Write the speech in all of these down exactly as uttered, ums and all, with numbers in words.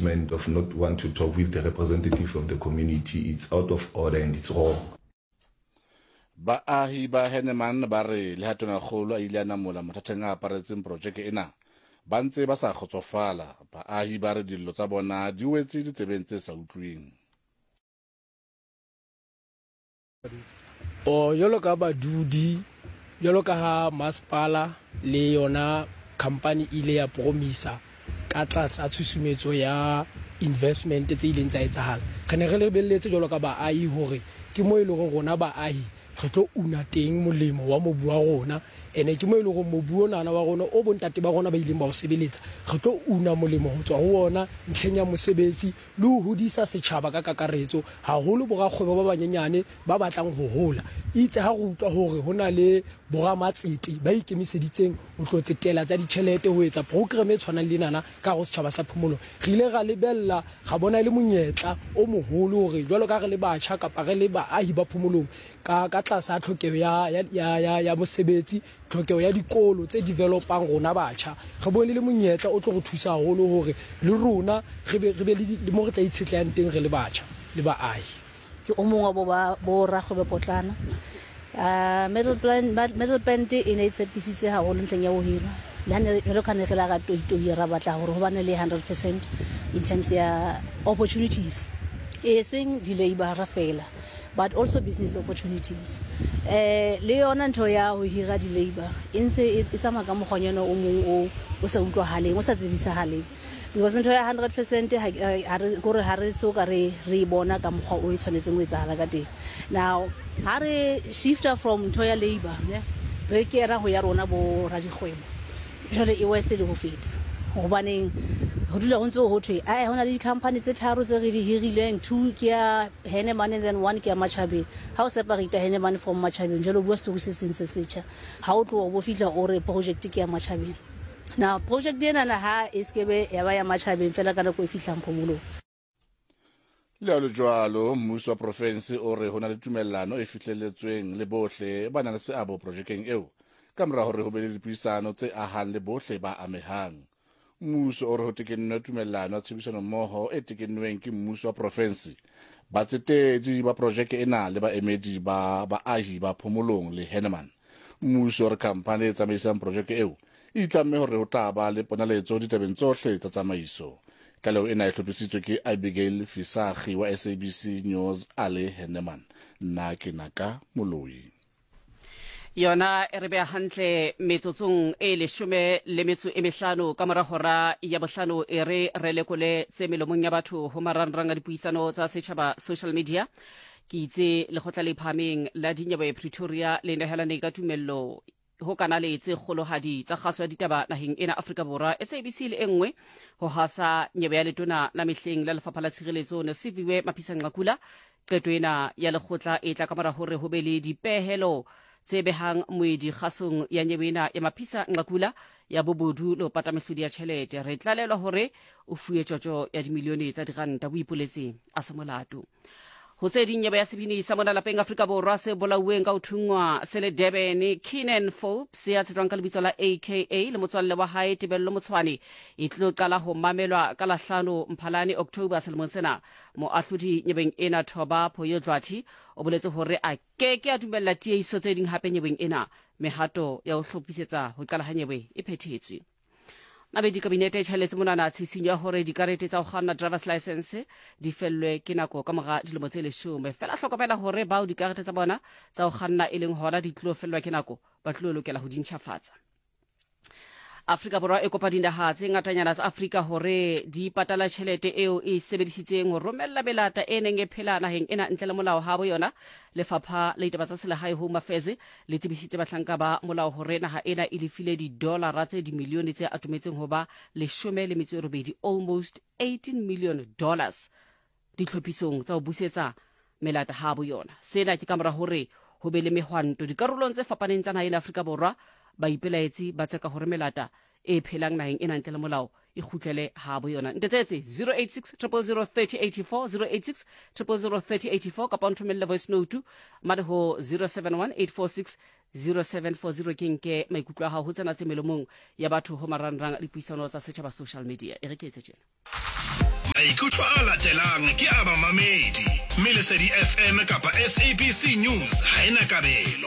statement of not want to talk with the representative of the community, it's out of order and it's wrong. Baahi ba Henneman ba re le hatona kgolo a ile a namola mathateng a aparetseng projeke ena ba ntse ba sa kgotsofala. Baahi ba re dillo tsa bona di wetse ditsebeng tse sa utlwing. O jolo ka badudi jolo ka ha masipala le yona company ile ya promisa ka tlasa tshusumetso ya investment tse ileng tsa etsahala. Re ne re lebelletse jolo ka baahi hore ke mo ile go rona baahi re tlo una teng molemo wa mobu wa rona ene ke mo ile go mobu ona wa rona o bontate ba rona ba ileng ba o sebeletsa re tlo una molemo ho tswa ho ona ntlheng ya mosebetsi le ho hodisa setjhaba ka kakaretso haholo borakgwebo ba banyenyane ba batlang ho hola itse ha re utlwa hore hona le boramatsete ba ikemiseditseng ho tlo tsetela tsa ditjhelete ho etsa program e tshwanang le nana ka go setjhaba sa phomolo re ile ra lebella ga bona ile monyetla o moholo hore jwalo ka re le batjha kapa re le baahi ba phomolong ka ka tlasa tlhokeho ya ya ya ya mosebetsi tlhokeho ya dikolo tse developang rona batjha re bone le monyetla o tlo go thusa haholo hore le rona re be re be le mo re tla itshetlang teng re le batjha le baahi ke o mongwe bo ba bo rakgwebo potlana uh middle plan middle band in its episode ha ho ntleng ya ho hira le hane re lokane re la ga to to hira batla hore ho bane le one hundred percent in terms ya opportunities e seng di labor ra fela but also business opportunities eh le yona ntho ya ho hira di labor intse e tsama ka mogonyana o mong o o sa utlwa haleng o sa tsebisa haleng because ntho ya one hundred percent ha re gore ha re so ka re re bona ka mogwa o itshwanetseng go etsahala ka teng now ha re shifter from ntho ya labor ne re ke ra ho ya rona bo ra dikgwebo jole e west le go feta go baneng ho dula ho ntse ho thwe ai hona le di-company tse tharo tse re di hirileng two ke ya Henneman and then one ke ya Machabeng ha o separate Henneman from Machabeng jalo bua story se seng se setjha ha o tlo bo fitla o re project ke ya Machabeng now project ena na ha iskebe ya ba ya Machabeng fela kana go fitlang phomolo le lo jwalo mmuso wa province o re hona le tumellano e fihlelletsweng le bohle ba nang le seabo projekeng eo ka mora hore ho be le dipuisano tse ahang le bohle ba amehang. Mmuso o re ho tekenne tumellano ya tshebedisano mmoho e tekennweng ke mmuso wa province ba tsetedi ba projeke ena le baemedi ba baahi ba phomolong le Henneman. Mmuso re company e tsamaisang projeke eo e tlamme hore ho tla ba le ponaletso ditabeng tsohle tsa tsamaiso. Ka leo ena e hlophisitswe ke Abigail Fisagi wa S A B C News ale Henneman. Nna ke Naka Moloi. Yona e re bea hantle metsotsong e leshome le metso e mehlano ka mora hora ya bohlano e re re lekole tse melomong ya batho ho marangrang a dipuisano tsa setjhaba social media ke itse lekgotla le phameng la dinyewe Pretoria le nehelane ka tumello ho kana le tse kgolohadi tsa kgaso ya ditaba naheng ena Afrika Borwa S A B C le engwe ho hasa nyebe ya letona la mehleng la lefapha la tshireletso ne Siviwe Mapisa-Nqakula qeto ena ya lekgotla e tla ka mora hore ho be le dipehelo tse behang moedi kgasong ya nyebena ya Mapisa-Nqakula ya bobodu lo pata mehlodi ya tjhelete re tlalelwa hore o fuwe tjotjo ya dimilione tsa diranta bo ipoletseng a se molato ho tse dinyebe ya sebini sa mona lapeng Afrika Borwa se bolauweng ka o thungwa sele Durban Keenan Forbes ya tshetswang ka lebitso la A K A le motswalle wa hae Tebello Motshwane e tlo qala ho mamelwa ka lahlano Mphalane October selemong sena mo ahlodi nyebeng ena Thoba Poyodlwathi o boletse hore a keke a dumella tiehiso tse ding hape nyebeng ena mehato ya ho hlophisetsa ho qala ha nyebe e phethetswe. Mabedi kabinete e tshalletse monana tshisinyo ya hore dikarete tsa ho kganna driver's license di fellwe ke nako ka mora dilemo tse leshome fela hlokomela hore bao dikarete tsa bona tsa ho kganna e leng hona di tlo fellwa ke nako ba tlo lokela ho dintjhafatsa. Afrika Borwa e kopa dinaha tse ngatanyana tsa Afrika hore di patala tjhelete eo e sebedisitseng ho romella belata e neng e phela naheng ena ntle le molao ha bo yona lefapha la ditaba tsa selehae Home Affairs le tsebisitse bahlanka ba molao hore naha ena e lefile di-dollara tse dimilione tse atumetseng ho ba leshome le metso e robedi almost eighteen million dollars ditlhophisong tsa ho busetsa melata ha bo yona. Sena ke ka mora hore ho be le mehwanto dikarolong tse fapaneng tsa naha ena Afrika Borwa ba ipelaetsi ba tseka hore melata e phelang naheng ena ntle le molao e khutlele ha bo yona. Ntetetse zero eight six zero zero zero three oh eight four zero eight six zero zero zero three oh eight four ka ponthomelle voice note mare ho zero seven one eight four six zero seven four zero ke nke maikutlo a hao ho tsena tse melomong ya batho ho marangrang a dipuisano tsa setjhaba social media e re ke etse tjena. maikutlo a latelang ke a mamamedi mme Lesedi F M kapa S A B C News ha ena kabelo.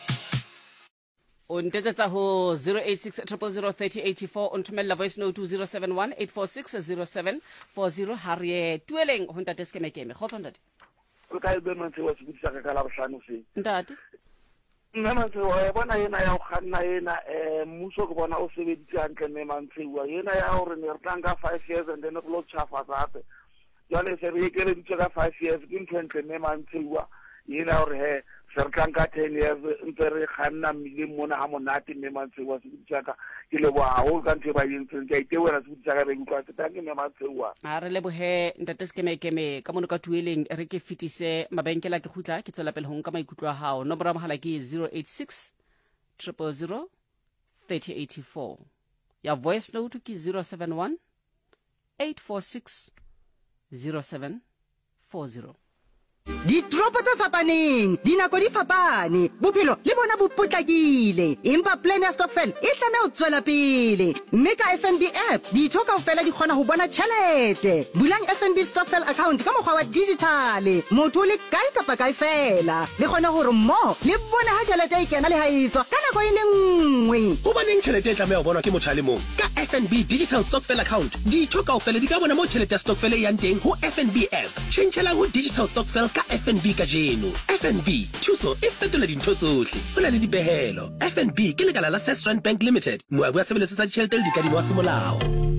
O ntetsetsa ho zero eight six zero zero zero three zero eight four o nthomella voice note to zero seven one eight four six zero seven four zero. Harie tueleng ho ntate skemekeme khotso ntate o ka ibe mantse wa sebitsa ka kala bohlano se ntate nna mantse wa bona yena ya go khanna yena eh mmuso go bona o sebeditse hantle mme mantse wa yena ya hore ne re tlanka five years and then go chafa zape jale se re ikele ditse ka five years ke ntwentle mme mantse wa yena hore he se re tlanka ten years ntse re khanna mmile mona ha monate mme mantse wa sebitsa ka ke le wa ho ka ntse ba yentse ke ite wena sebitsa ka re utlwa tsa ke mme mantse wa a re lebohe ntate skemekeme ka mono ka tueleng re ke fitise mabenkela ke khutla ke tswela pele ho nka maikutlo a hao nomoro mohala ke zero eight six zero zero zero three zero eight four ya voice note ke zero seven one eight four six zero seven four zero. Ditropo tsa fapaneng dinako di fapane bophelo le bona bo potlakile empa plan ya stokvel e tlame ho tswela pele mme ka F N B app di thoka ho fela di khona ho bona tšhelete bulang F N B stokvel account ka mokgwa wa digital motho le kae kapa kae fela le khona hore mo le bona ha tšhelete e kena le ha etswa ka nako e le nngwe ho baneng tšhelete e tlame ho bona ke motho a le mong ka F N B digital stokvel account di thoka ho fela di ka bona mo tšhelete ya stokvel e yang teng ho F N B app tšhentšhela ho digital stokvel ka F N B ka jeno F N B thuso e fetola dintho tsohle ho na le dipehelo F N B ke lekala la First Rand Bank Limited moabi wa tshebeletso tsa ditjhelete le dikadimo wa semolao.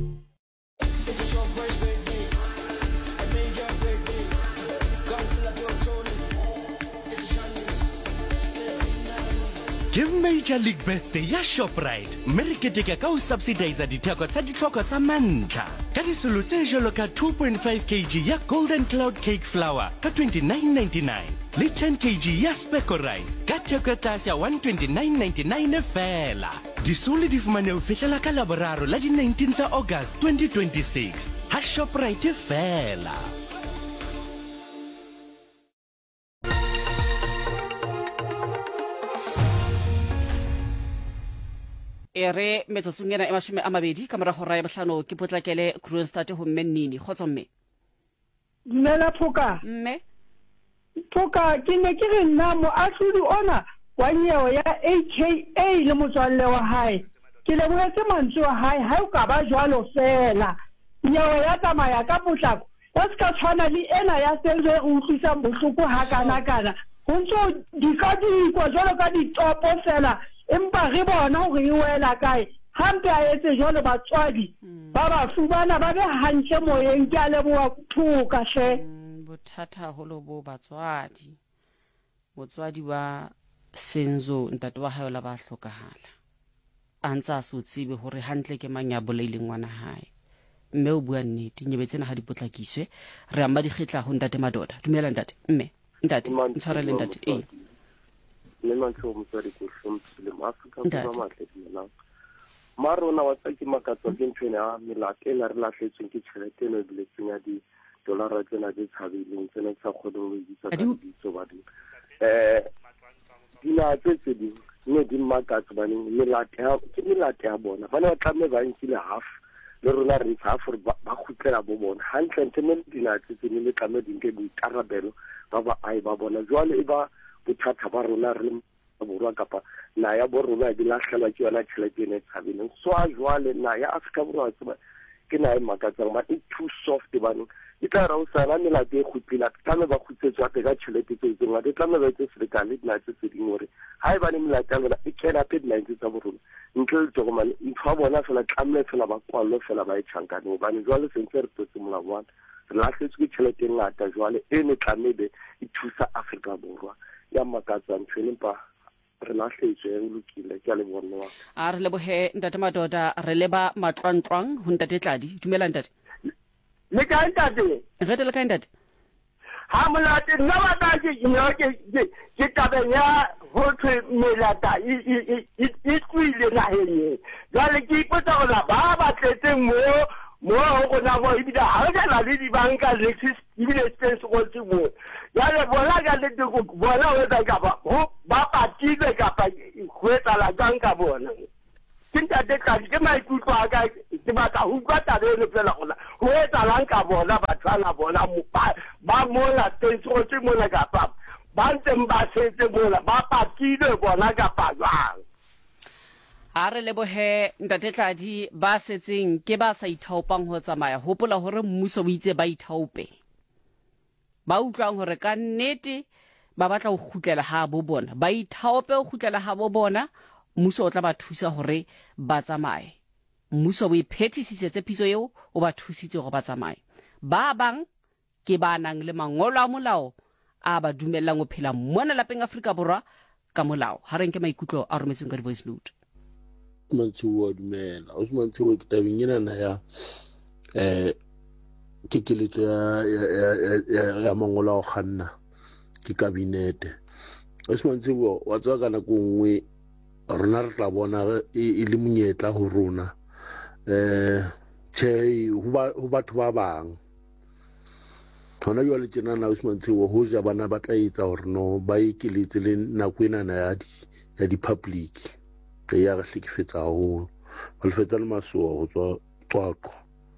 Ke Major League Birthday ya Shoprite mme re keteka ka ho subsidize ditheko tsa ditlhoko tsa mantlha ka disolo tse jalo ka two point five kilograms ya Golden Cloud Cake Flour ka twenty-nine ninety-nine le ten kilograms ya Speco Rice ka theko tlase ya one twenty-nine ninety-nine fela. Disolo di fumane ho fihlela ka laboraro la di nineteen tsa August twenty twenty-six ha Shoprite fela. ere metsotsongena e mashome a mabedi ka mora hora ya bohlano ke potlakele Kroonstad ho Mmennini khotso mme Dumela Phoka mme Phoka ke ne ke re nna mo ahlodi ona wa nyewe ya A K A le motswalle wa hae ke le boetse mantswe wa hae ha o ka ba jwalo fela nyewe ya tsamaya ka potlako ya ska tshwana le ena ya selwe re utlwisa bohloko ha kana kana ho ntso di ka di kwa jwalo ka ditopo fela empa re bona hore e wela kae hampe a etse jwalo batswadi ba ba fubana ba be hantle moyeng ke a leboha Phoka she bothata holo bo batswadi motswadi wa Senzo ntate wa hae la ba hlokahala a ntsa se utsebe hore hantle ke mang ya boleileng ngwana hae mme o bua nnete nyebetsena ha dipotlakiswe re amba di khitla ho ntate Madoda dumela ntate mme ntate ntshwarele ntate eh nna ntho mo tsari go hlompile Afrika ba matle dina marona wa tsa ke makatso ke ntshena melate ena re lahletseng ke tšhelete eno bile tsenya di dollar tsena di tshabileng tsena tsa kgone go ditsa ka ditso ba di eh dina tse di ne di makatso ba ni melate ha ke melate ya bona bana ba tlame ba nkile half le rona re tsa for ba khutlela bo bona hantle ntene dina tse tse le tlame dinke di karabelo ba ba ai ba bona jwale e ba bothata ba rona re borwa kapa na ya bo rona di lahlela ke yona tšhelete ene tshabeleng so a jwale na ya Afrika borwa tseba ke na e makatsang ba e too soft bana e tla ra o sana melate e khutlila tla ba khutsetswa ka tšhelete tse tse ngwa tla ba tse Afrika le dina tse tse dingwe ha e ba ne melate ya lona e kena pe nine tsa borona ntle le togomane ntho bona fela tlamle fela ba kwallo fela ba e tšhankane bana jwale sentse re tsetse mola bona re lahletswe ke tšhelete ngata jwale ene tlamebe e thusa Afrika borwa ya makatsa ntshwene pa re lahletswe e lokile ke a le bona a re lebohe ntate Madoda re leba matlwantlwang ho ntate Tladi dumela ntate le ka ntate re tele ka ntate ha molate nna ba ka ke no ke ke tabenya ho thwe melata i i i i tswile la hene jale ke ipotsa hore ba ba tletseng mo mo go na go ibida ha ga la le di banka Lexis ibile sense go tsebo jale bona ga le go bona o etsa ka ba ho ba patile ka pa go etsa la banka bona ke ntate Tladi ke maikutlo a ka ke batla ho utlwa taba eno fela gona ho etsalang ka bona batho ana bona ba mola tentse mola ka papa ba ntseng ba setse mola ba patile bona ka pajang a re lebohe ntate Tladi ba setseng ke ba sa ithaopang ho tsamaya hopola hore mmuso o itse ba ithaope ba utlwang hore ka nnete ba batla ho khutlela ha bo bona ba ithaope ho khutlela ha bo bona mmuso o tla ba thusa hore ba tsamaye mmuso o iphethisitse phiso eo o ba thusitse go ba tsamaye ba bang ke ba nang le mangolo a molao a ba dumellang ho phela mona lapeng Afrika Borwa ka molao ha re nke maikutlo a rometsweng ka di voice note Mantsuwa dumela o Mantsuwa ke tabeng ena na ya eh ke keletso ya ya ya mangolo a kganna ke kabinete o Mantsuwa wa tswa kana go nngwe rona re tla bona e le monyetla ho rona eh che ho batho ba bang hona yo le tsena na Usman Tsiwo ho ja bana ba tla etsa hore no ba ikeletse le nako ena na ya di ya di public ke ya re hlekefetsa haholo ba le fetsa le masoa ho tswa tswaqo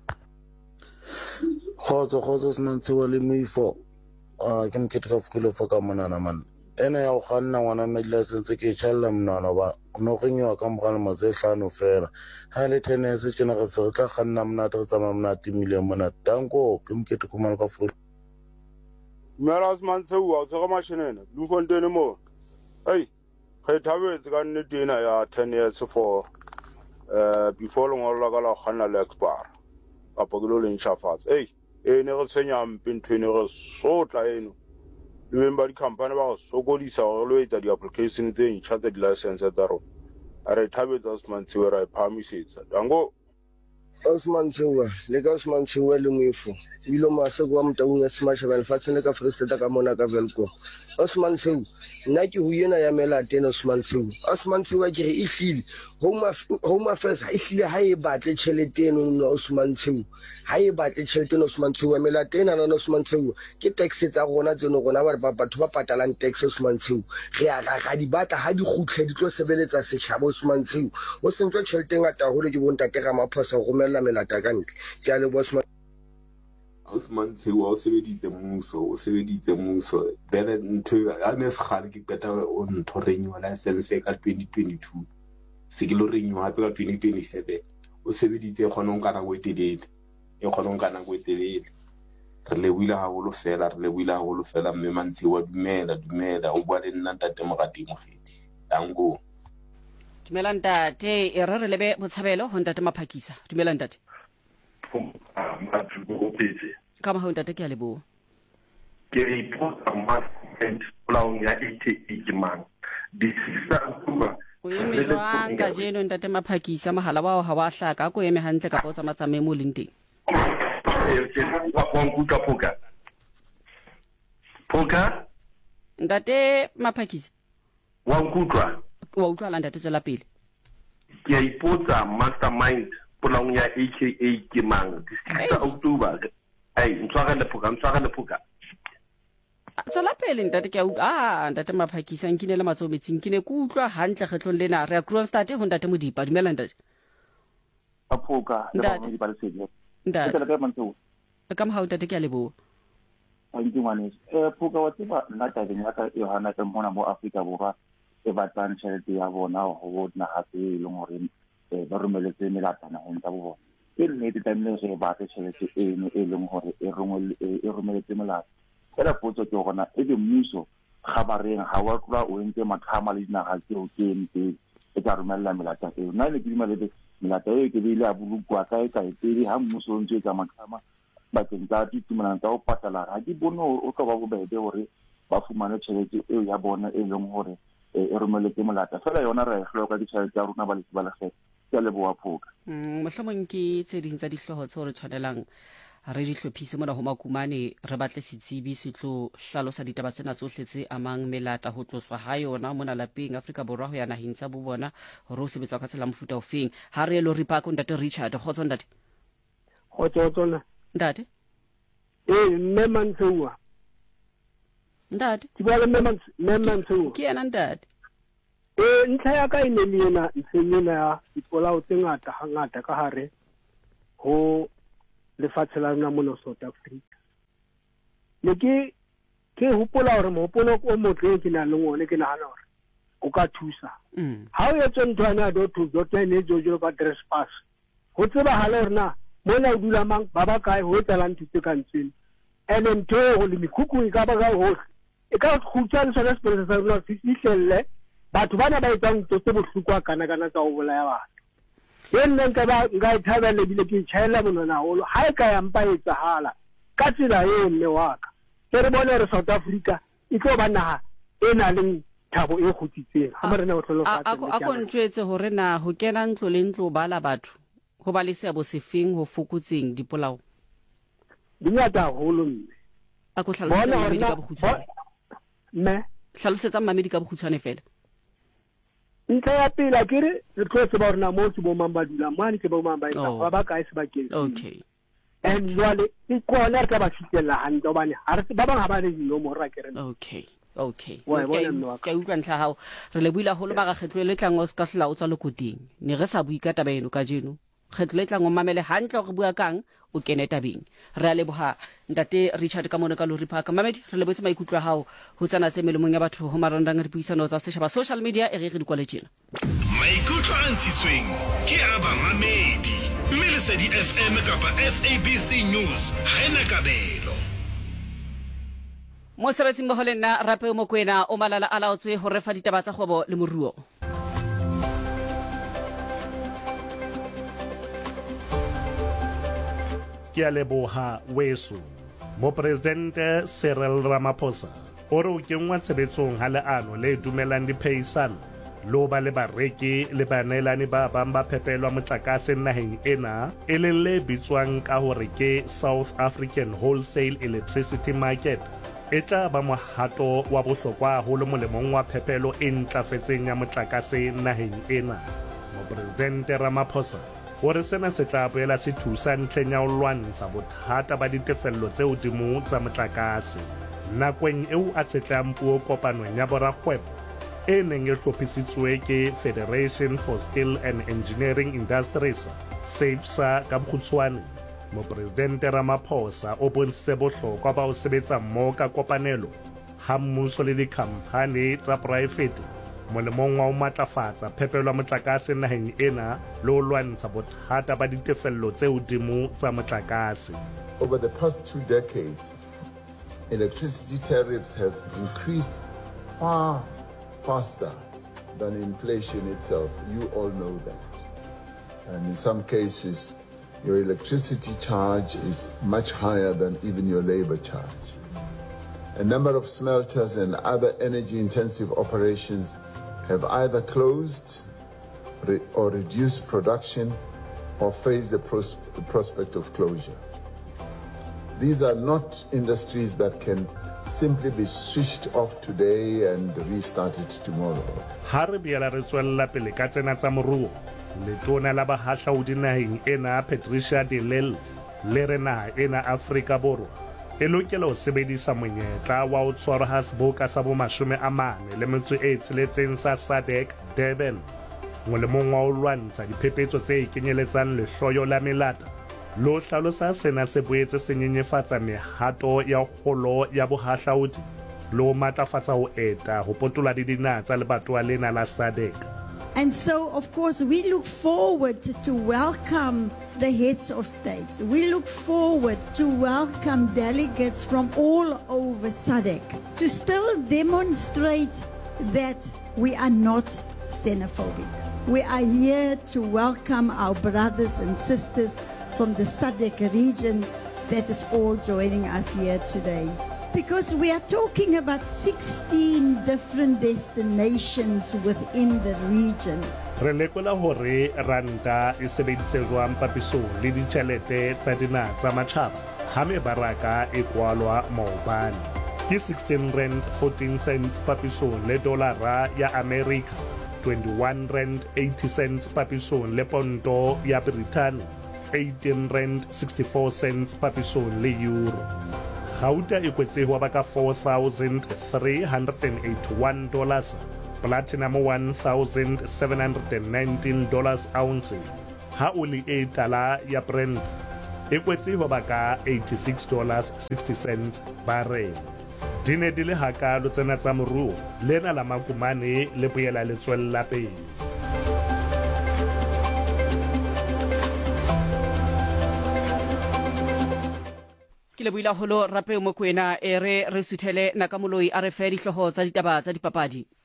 khotso khotso Usman Tsiwo le moifo a ke mkete ka fukile fo ka monana man ena ya go ganna ngwana me license ke tshalla mnana ba no gnywa ka mogala mo tse hlano fela ha le tennis ke na ga se tla ganna mna tla tsama mna timile mona danko ke mkete ko mana ka fu Meras man tsewa tsoga mashinene lu fontene mo hey ge thabetse ka nne dina ya ten years for uh before long la ka la ganna le expire apa ke lo le ntšhafatsa hey e ne go tsenya mpintwe ne go sotla eno le ba di company ba go sokodisa go lo etsa di application tse ntšha tsa di license tsa rona a re thabetsa Usman Tsiwo ra phamisetsa dango Usman Tsiwo le ka Usman Tsiwo le moifo ilo mase go mtaung ya smasha ba lefatshe le ka Freestata ka mona ka Velco Usman Tsiwo nna ke ho yena ya melate na Usman Tsiwo Usman Tsiwo ke re e hlile home home affairs ha e hlile ha e batle tšhelete eno no Usman Tsiwo ha e batle tšhelete no Usman Tsiwo melate ena na Usman Tsiwo ke tax tsa rona tseno rona ba ba batho ba patalang tax Usman Tsiwo re a ga di batla ha di khutle di tlo sebeletsa setšhaba Usman Tsiwo o sentse tšhelete ngata hole ke bonta ke ga maphosa go romela melata ka ntle ke a le bo Usman Usman Tsiwo o sebeditse mmuso o sebeditse mmuso bele ntho a ne se gale ke peta o ntho renywa license ka twenty twenty-two se ke lo renywa hape ka twenty twenty-seven o sebeditse gona o kana go etelele e gona o kana go etelele re le wila ha go lo fela re le wila ha go lo fela mme Mantsiwa dumela dumela o bua le nna ntate mogati mogedi dango dumela ntate e re re lebe botshabelo ho ntate Maphakisa dumela ntate ka ma ho ntate ke a lebo ke ipotsa massement polaong ya eighty-eight man di sisa kuba o eme jwang ka jeno ntate Maphakisa mohala wa ha wa hlaka ko eme hantle ka potsa matsame mo leng teng wa konkuta poka poka ntate Maphakisa wa nkutwa wa utlwa la ntate tsela pele ke ipotsa mastermind polaong ya A K A ke mang di six October ai ntshwara le poka ntshwara le poka tsela pele ntate ke a ntate Maphakisa nkine le matsometsing kine ku utlwa hantle kgetlong lena re a Kroonstad ho ntate Modipa dumela ntate apoka le ba di ba le sedi ntate le ka mantso ka mo ha ntate ke a lebo a ntse ngwane eh poka wa tseba nna ta ding ya ka Yohana ka mona mo Afrika Borwa e batlang tšhelete ya bona ho bona hape e leng hore ba romeletse melatana ho ntsa bo bona e ne di tlamehile re ba tšhelete eno e leng hore e rongwe e romeletse melataela potso ke gona e be mmuso ga ba reng ha wa tlola o entse mathama le dinaga tseo ke ntse e ka romella melata eo nna le ke dima le melata eo ke ile a bulukwa ka e ka e pele ha mmuso o ntse ka mathama ba tentsa ditumana tsa o patala ha di bone o tlo ba bobebe hore ba fumane tšhelete eo ya bona e leng hore e romeletse melata fela yona re hloka ditšhelete tsa rona ba le ba le kgetho ya leboa phoka mohlomong ke tse ding tsa dihloho tse re tshwanelang re di hlophise mona ho makumane re batle setsebi se tlo hlalosa ditaba tsena tsohle tse amang melata ho tloswa ha yona mona lapeng Afrika Borwa ho ya naheng tsa bo bona hore o sebetsa ka tsela mofuta ofeng ha re lo ripaka ntate Richard khotso ntate khotso tsona ntate eh mme Mantsuwa ntate ke bua le mme Mantsuwa ke yana ntate e ntlha ya ka ine le yena ntsenyena ya dipolao tse ngata hangata ka hare ho lefatshe la rona mona South Africa. Ne ke ke hopola hore mohopolo o motle ke na le ngone ke nahana hore o ka thusa. Ha o etse ntwana do to do tene jojo ba trespass. Ho tseba hala hore na mona o dula mang ba ba kae ho etsalang tutse ka ntseng. Ene ntho go le mikuku e ka ba ga ho e ka khutsa le sona sepolesa sa rona fihlelle batho bana ba etsang tse bohlukwa kana kana tsa ho bolaya batho. Yena nka ba nka ithabela bile ke tshela monana holo ha e ka ya mpa etsahala ka tsela eo mme waka. Ke re bona re South Africa e tlo ba naha e na le thabo e khutsitseng ha re na ho hlolofatsa. A ko ntshwetse hore na ho kena ntlo le ntlo bala batho ho ba le seabo sefeng ho fokotseng dipolao. Dingata holo mme. A ko hlalosetsa mamedi ka bokhutswane. Me hlalosetsa mamedi ka bokhutswane fela. Ntlha ya pele ke re re tlo tseba hore na mo ke bo mamba dula mane ke bo mamba ena ba ba ka e sebakeng. Okay. And jwale e kona re ka ba fitela hantle hobane ha re ba bang ha ba le dinomoro ra ke re. Okay. Okay. Wa bona nna ka utlwa ntlha hao re le buila holo ba ga kgetlo le tlang o ska hla o tsa lekoting ne re sa bui ka taba eno ka jeno kgetlo le tlang o mamele hantle go bua kang o kene tabeng re a leboha ntate Richard ka mona ka Lori Park mamedi re lebotse maikutlo hao ho tsana tse melomong ya batho ho marandang re puisano tsa setšhaba social media e re re di kwale tjena maikutlo a ntshitsweng ke a ba mamedi mme le Lesedi F M kapa S A B C News ha ena kabelo mo sebetsing mo holena rape mo kwena o malala a laotswe ho refa ditaba tsa kgwebo le moruo ke a leboha weso mo presidente Cyril Ramaphosa o re o kenngwa tshebetsong ha leano le dumelang diphehisano lo ba le bareki le baneelani ba bang ba phepelwa motlakase naheng ena e le le bitswang ka hore ke South African Wholesale Electricity Market e tla ba mohato wa bohlokwa haholo molemong wa phepelo e ntlafetseng ya motlakase naheng ena mopresidente Ramaphosa o re sena se tla boela se thusa ntlheng ya ho lwantsha bothata ba ditefello tse hodimo tsa motlakase nakong eo a tsetlang puo kopanong ya borakgwebo e neng e hlophisitswe ke Federation for Steel and Engineering Industries SAFSA ka bokgutshwane mopresidente Ramaphosa o bontse bohlokwa ba ho sebetsa mmoho ka kopanelo ha mmuso le dikhamphane tsa poraefete molemong wa ho matlafatsa phepelo ya motlakase naheng ena le ho lwantsha bothata ba ditefello tse hodimo tsa motlakase. Over the past two decades, electricity tariffs have increased far faster than inflation itself. You all know that. And in some cases, your electricity charge is much higher than even your labor charge. A number of smelters and other energy-intensive operations have either closed re or reduced production or face the, pros the prospect of closure. These are not industries that can simply be switched off today and restarted tomorrow. Ha re biela re tswella pele ka tsena tsa moruo letona la bahahlaudi naheng ena Patricia de Lille le re naha ena Afrika Borwa e lokela ho sebedisa monyetla wa ho tshwara ha seboka sa bo mashome a mane le metso e tsheletseng sa SADC Durban molemong wa ho lwantsha diphephetso tse kenyeletsang lehloyo la melata lo hlalosa sena se boetse se nyenyefatsa mehato ya kgolo ya bohahlaudi lo matlafatsa ho eta ho potola di dinaha tsa lebatowa lena la SADC. And so, of course, we look forward to welcome the heads of states. We look forward to welcome delegates from all over SADC to still demonstrate that we are not xenophobic. We are here to welcome our brothers and sisters from the SADC region that is all joining us here today. Because we are talking about sixteen different destinations within the region. Re lekola hore ranta e sebedise jwang papisong le ditjhelete tsa dinaha tsa matjhaba ha mebaraka e kwalwa maobane ke sixteen rand fourteen cents papisong le dolara ya America twenty-one rand eighty cents papisong le ponto ya Britain eighteen rand sixty-four cents papisong le euro. Gauta e kwetse ho ba ka four thousand three hundred eighty-one dollars platinum one thousand seven hundred nineteen dollars ounce, ha o le e tala ya Brent e kwetse ho baka eighty-six dollars sixty cents barrel. Di ne di le hakalo tsena tsa moruo lena la makumane le boela le tswella pele. Ke le buila holo rape mo kwena e re re suthele nakamoloi a re fe dihloho tsa ditaba tsa dipapadi.